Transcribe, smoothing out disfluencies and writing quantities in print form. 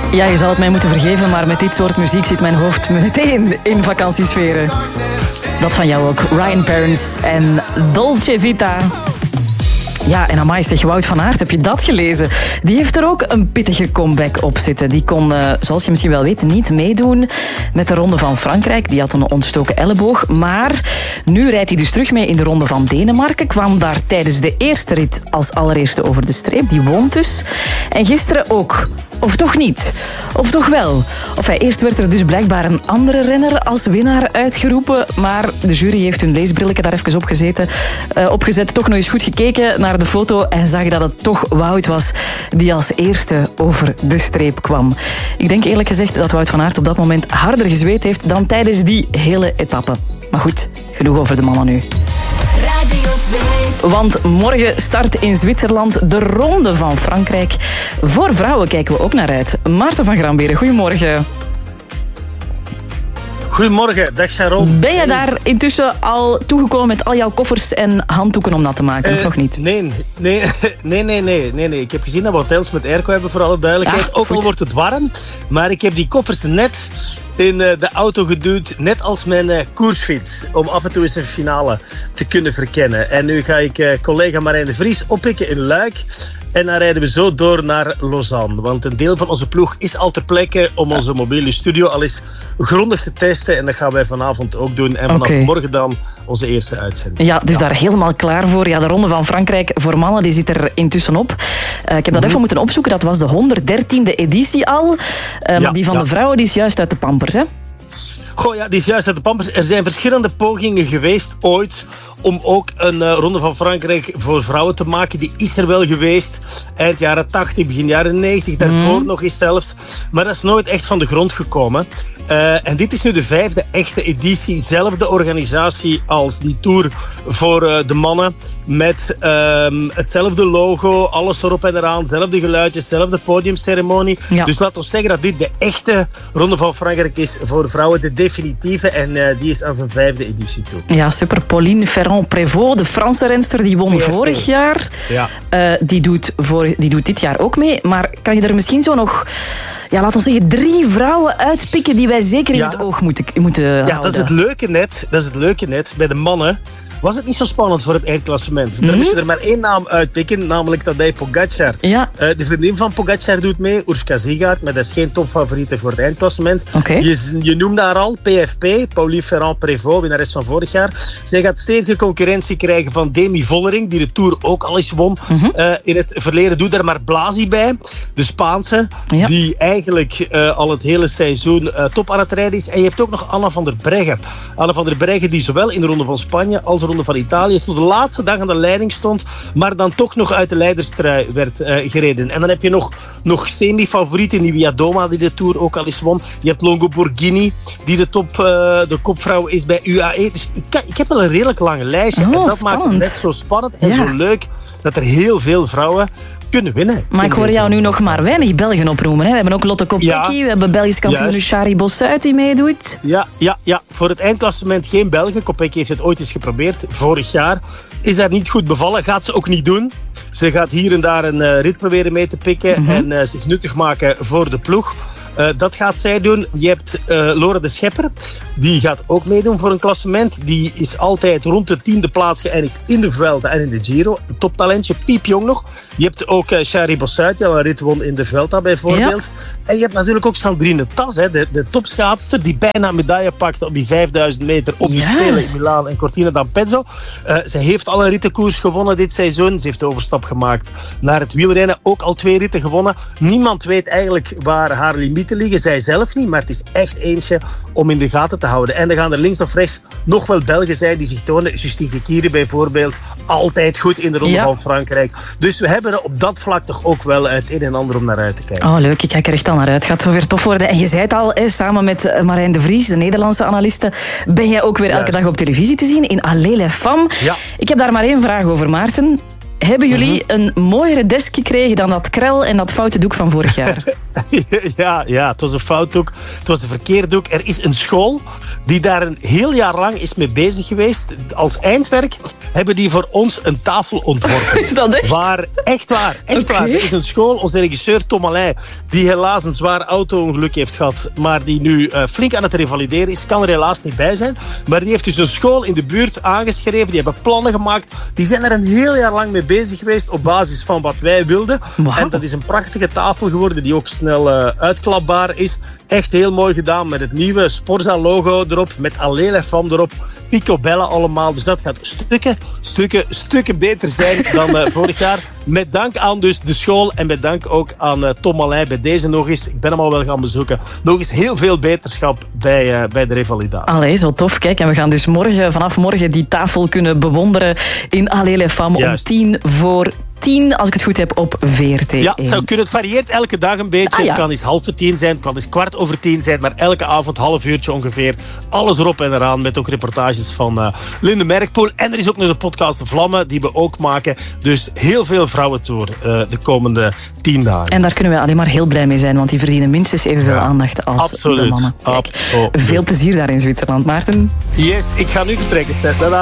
Ja, je zal het mij moeten vergeven, maar met dit soort muziek zit mijn hoofd meteen in vakantiesferen. Dat van jou ook. Ryan Perrins en Dolce Vita. Ja, en amai, zeg, Wout van Aert, heb je dat gelezen? Die heeft er ook een pittige comeback op zitten. Die kon, zoals je misschien wel weet, niet meedoen met de Ronde van Frankrijk. Die had een ontstoken elleboog. Maar nu rijdt hij dus terug mee in de Ronde van Denemarken. Kwam daar tijdens de eerste rit als allereerste over de streep. Die woont dus. En gisteren ook. Of toch niet? Of toch wel? Eerst werd er dus blijkbaar een andere renner als winnaar uitgeroepen. Maar de jury heeft hun leesbrilletje daar even opgezet. Toch nog eens goed gekeken naar de foto en zag dat het toch Wout was die als eerste over de streep kwam. Ik denk eerlijk gezegd dat Wout van Aert op dat moment harder gezweet heeft dan tijdens die hele etappe. Maar goed, genoeg over de mannen nu. Radio 2. Want morgen start in Zwitserland de Ronde van Frankrijk. Voor vrouwen kijken we ook naar uit. Maarten van Gramberen, goedemorgen. Goedemorgen, dag Sharon. Ben je daar intussen al toegekomen met al jouw koffers en handdoeken om nat te maken, of nog niet? Nee. Ik heb gezien dat we hotels met airco hebben, voor alle duidelijkheid. Ja, ook al wordt het warm, maar ik heb die koffers net in de auto geduwd, net als mijn koersfiets, om af en toe eens een finale te kunnen verkennen. En nu ga ik collega Marijn de Vries oppikken in Luik. En dan rijden we zo door naar Lausanne. Want een deel van onze ploeg is al ter plekke om onze mobiele studio al eens grondig te testen. En dat gaan wij vanavond ook doen. En vanaf morgen dan onze eerste uitzending. Ja, dus daar helemaal klaar voor. Ja, de Ronde van Frankrijk voor mannen die zit er intussen op. Ik heb dat even moeten opzoeken. Dat was de 113e editie al. Maar die van de vrouwen die is juist uit de Pampers, hè? Goh, ja, die is juist uit de Pampers. Er zijn verschillende pogingen geweest ooit om ook een Ronde van Frankrijk voor vrouwen te maken. Die is er wel geweest. Eind jaren 80, begin jaren 90. Daarvoor nog eens zelfs. Maar dat is nooit echt van de grond gekomen. En dit is nu de 5e echte editie. Zelfde organisatie als die Tour voor de mannen. Met hetzelfde logo. Alles erop en eraan. Zelfde geluidjes. Zelfde podiumceremonie. Ja. Dus laat ons zeggen dat dit de echte Ronde van Frankrijk is voor vrouwen. De definitieve. En die is aan zijn 5e editie toe. Ja, super. Pauline Ferrand-Prévot, de Franse renster, die won vorig jaar. Ja. Die doet dit jaar ook mee. Maar kan je er misschien zo nog... Ja, laten we zeggen 3 vrouwen uitpikken die wij zeker in het oog moeten houden. Ja, dat is het leuke net. Bij de mannen was het niet zo spannend voor het eindklassement. Dan moest je er maar 1 naam uitpikken, namelijk Tadej Pogacar. Ja. De vriendin van Pogacar doet mee, Urška Zigaert, maar dat is geen topfavoriete voor het eindklassement. Okay. Je noemde haar al, PFP, Pauline Ferrand-Prévot, winnares van vorig jaar. Zij gaat stevige concurrentie krijgen van Demi Vollering, die de Tour ook al eens won. In het verleden doet daar maar Blasi bij, de Spaanse, die eigenlijk al het hele seizoen top aan het rijden is. En je hebt ook nog Anna van der Breggen. Anna van der Breggen die zowel in de Ronde van Spanje als de Ronde van Italië tot de laatste dag aan de leiding stond, maar dan toch nog uit de leiderstrui werd gereden. En dan heb je nog semi-favorieten, Nibia Doma die de Tour ook al eens won. Je hebt Longo Borghini die de kopvrouw is bij UAE. Dus ik heb wel een redelijk lange lijstje. En dat maakt het net zo spannend en zo leuk dat er heel veel vrouwen kunnen winnen. Maar ik hoor jou nu nog maar weinig Belgen oproemen. Hè? We hebben ook Lotte Kopecky, we hebben Belgisch kampioen Shari Bossuit die meedoet. Ja. Voor het eindklassement geen Belgen. Kopecky heeft het ooit eens geprobeerd, vorig jaar. Is daar niet goed bevallen, gaat ze ook niet doen. Ze gaat hier en daar een rit proberen mee te pikken en zich nuttig maken voor de ploeg. Dat gaat zij doen. Je hebt Lore de Schepper. Die gaat ook meedoen voor een klassement. Die is altijd rond de 10e plaats geëindigd in de Vuelta en in de Giro. Een toptalentje, piepjong nog. Je hebt ook Shari Bossuit, die al een rit won in de Vuelta bijvoorbeeld. Ja. En je hebt natuurlijk ook Sandrine Tas, de topschaatster, die bijna een medaille pakte op die 5000 meter op de Spelen in Milaan en Cortina d'Ampezzo. Ze heeft al een rittenkoers gewonnen dit seizoen. Ze heeft de overstap gemaakt naar het wielrennen. Ook al 2 ritten gewonnen. Niemand weet eigenlijk waar haar limieten liggen. Zij zelf niet, maar het is echt eentje om in de gaten te houden. En dan gaan er links of rechts nog wel Belgen zijn die zich tonen. Justine Kekiri bijvoorbeeld. Altijd goed in de Ronde van Frankrijk. Dus we hebben er op dat vlak toch ook wel het een en ander om naar uit te kijken. Oh, leuk. Ik kijk er echt al naar uit. Het gaat zo weer tof worden. En je zei het al, samen met Marijn de Vries, de Nederlandse analiste, ben jij ook weer elke dag op televisie te zien in Allez les Femmes. Ja. Ik heb daar maar 1 vraag over, Maarten. Hebben jullie een mooiere desk gekregen dan dat krel en dat foute doek van vorig jaar? Ja, het was een foutdoek. Het was een verkeerdoek. Er is een school die daar een heel jaar lang is mee bezig geweest. Als eindwerk hebben die voor ons een tafel ontworpen. Is dat echt? Echt waar. Er is een school, onze regisseur Tom Alain, die helaas een zwaar auto-ongeluk heeft gehad, maar die nu flink aan het revalideren is, kan er helaas niet bij zijn. Maar die heeft dus een school in de buurt aangeschreven. Die hebben plannen gemaakt. Die zijn er een heel jaar lang mee bezig geweest op basis van wat wij wilden. Wow. En dat is een prachtige tafel geworden die ook snel uitklapbaar is. Echt heel mooi gedaan met het nieuwe Sporza-logo erop, met Allez Femme erop, picobellen allemaal. Dus dat gaat stukken beter zijn dan vorig jaar. Met dank aan dus de school en met dank ook aan Tom Alain bij deze nog eens. Ik ben hem al wel gaan bezoeken. Nog eens heel veel beterschap bij de revalidatie. Allee, zo tof. Kijk, en we gaan dus vanaf morgen die tafel kunnen bewonderen in Allez Femme om 10:10, als ik het goed heb, op VRT1. Ja, het varieert elke dag een beetje. Het kan eens 9:30 zijn, het kan eens 9:15 zijn, maar elke avond half uurtje ongeveer. Alles erop en eraan, met ook reportages van Linde Merkpoel. En er is ook nog de podcast Vlammen, die we ook maken. Dus heel veel vrouwentour de komende 10 dagen. En daar kunnen we alleen maar heel blij mee zijn, want die verdienen minstens evenveel aandacht als de mannen. Absoluut. Veel plezier daar in Zwitserland, Maarten. Yes, ik ga nu vertrekken.